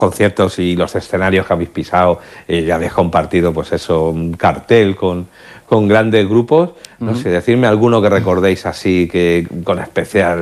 conciertos y los escenarios que habéis pisado, ya habéis compartido, pues eso, un cartel con grandes grupos. No sé, decirme alguno que recordéis así, que con especial